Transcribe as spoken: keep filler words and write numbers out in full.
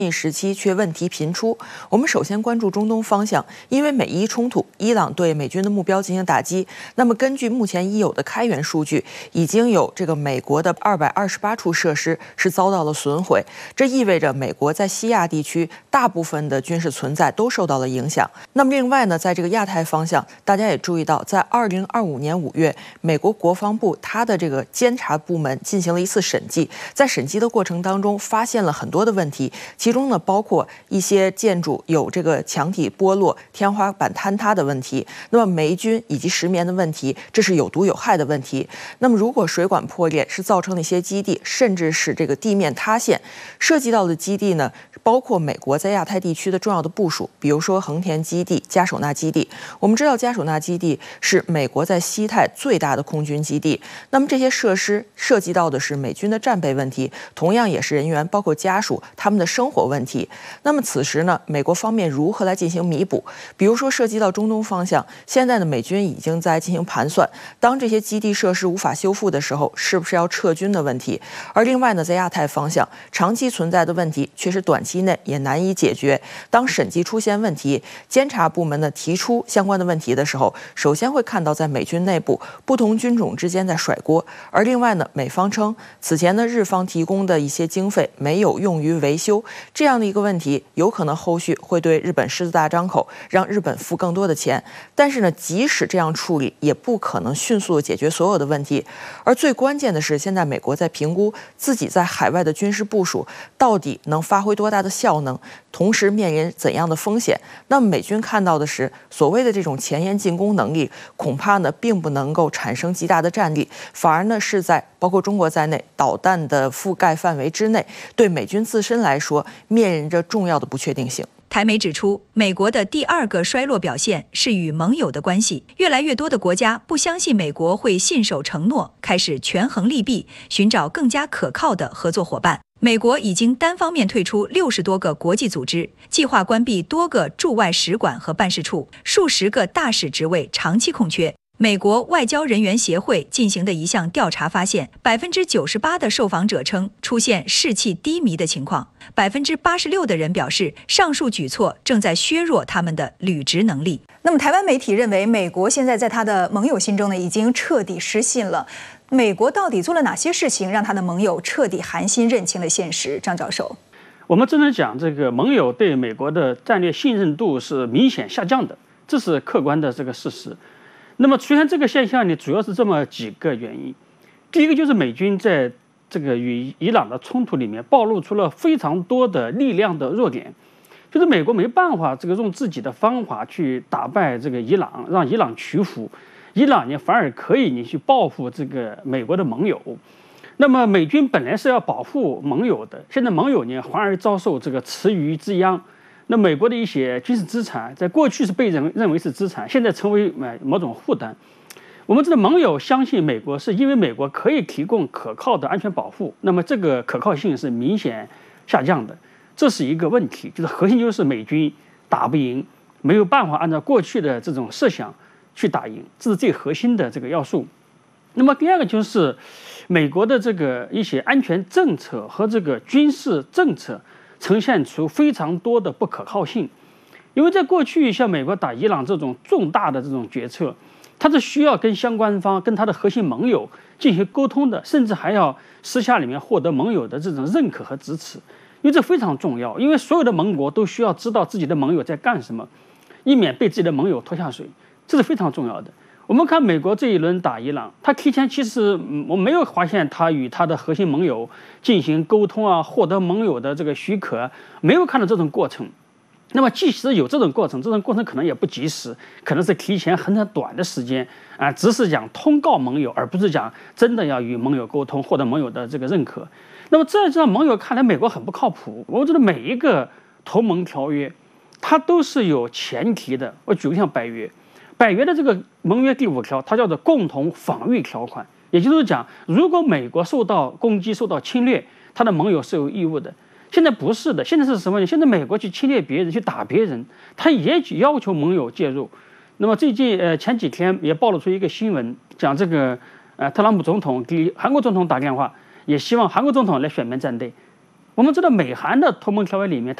时期却问题频出。我们首先关注中东方向，因为美伊冲突，伊朗对美军的目标进行打击。那么，根据目前已有的开源数据，已经有这个美国的二百二十八处设施是遭到了损毁，这意味着美国在西亚地区大部分的军事存在都受到了影响。那么，另外呢，在这个亚太方向，大家也注意到，在二零二五年五月，美国国防部它的这个监察部门进行了一次审计，在审计的过程当中，发现了很多的问题。其中呢，包括一些建筑有这个墙体剥落、天花板坍塌的问题，那么霉菌以及石棉的问题，这是有毒有害的问题。那么，如果水管破裂是造成了一些基地，甚至是这个地面塌陷，涉及到的基地呢，包括美国在亚太地区的重要的部署，比如说横田基地、加手纳基地。我们知道加手纳基地是美国在西太最大的空军基地，那么这些设施涉及到的是美军的战备问题，同样也是人员包括家属他们的生活问题。那么此时呢，美国方面如何来进行弥补？比如说涉及到中东方向，现在的美军已经在进行盘算，当这些基地设施无法修复的时候，是不是要撤军的问题？而另外呢，在亚太方向，长期存在的问题却是短期内也难以解决。当审计出现问题，监察部门呢提出相关的问题的时候，首先会看到在美军内部不同军种之间在甩锅，而另外呢，美方称此前呢日方提供的一些经费没有用于维修。这样的一个问题，有可能后续会对日本狮子大张口，让日本付更多的钱。但是呢，即使这样处理，也不可能迅速的解决所有的问题。而最关键的是，现在美国在评估自己在海外的军事部署到底能发挥多大的效能，同时面临怎样的风险。那么美军看到的是，所谓的这种前沿进攻能力，恐怕呢并不能够产生极大的战力，反而呢是在包括中国在内导弹的覆盖范围之内，对美军自身来说面临着重要的不确定性。 台媒指出，美国的第二个衰落表现是与盟友的关系。越来越多的国家不相信美国会信守承诺，开始权衡利弊，寻找更加可靠的合作伙伴。美国已经单方面退出六十多个国际组织，计划关闭多个驻外使馆和办事处，数十个大使职位长期空缺。美国外交人员协会进行的一项调查发现，百分之九十八的受访者称出现士气低迷的情况，百分之八十六的人表示上述举措正在削弱他们的履职能力。 那么，台湾媒体认为，美国现在在他的盟友心中呢，已经彻底失信了。美国到底做了哪些事情，让他的盟友彻底寒心认清了现实？张教授， 我们只能讲，这个盟友对美国的战略信任度是明显下降的，这是客观的这个事实。那么出现这个现象呢，主要是这么几个原因。第一个就是美军在这个与伊朗的冲突里面暴露出了非常多的力量的弱点，就是美国没办法这个用自己的方法去打败这个伊朗，让伊朗屈服，伊朗呢反而可以你去报复这个美国的盟友。那么美军本来是要保护盟友的，现在盟友呢反而遭受这个池鱼之殃。那美国的一些军事资产，在过去是被人认为是资产，现在成为某种负担。我们知道盟友相信美国，是因为美国可以提供可靠的安全保护，那么这个可靠性是明显下降的，这是一个问题。就是核心就是美军打不赢，没有办法按照过去的这种设想去打赢，这是最核心的这个要素。那么第二个就是美国的这个一些安全政策和这个军事政策呈现出非常多的不可靠性，因为在过去像美国打伊朗这种重大的这种决策，它是需要跟相关方、跟它的核心盟友进行沟通的，甚至还要私下里面获得盟友的这种认可和支持，因为这非常重要，因为所有的盟国都需要知道自己的盟友在干什么，以免被自己的盟友拖下水，这是非常重要的。我们看美国这一轮打伊朗，他提前其实我没有发现他与他的核心盟友进行沟通啊，获得盟友的这个许可，没有看到这种过程。那么即使有这种过程，这种过程可能也不及时，可能是提前很很短的时间啊，只是讲通告盟友，而不是讲真的要与盟友沟通，获得盟友的这个认可。那么这让盟友看来美国很不靠谱。我觉得每一个同盟条约，它都是有前提的。我举个像北约。北约的这个盟约第五条，它叫做共同防御条款，也就是讲，如果美国受到攻击、受到侵略，他的盟友是有义务的。现在不是的，现在是什么呢？现在美国去侵略别人、去打别人，他也要求盟友介入。那么最近呃前几天也爆露出一个新闻，讲这个呃特朗普总统给韩国总统打电话，也希望韩国总统来选边站队。 我们知道美韩的同盟条约里面，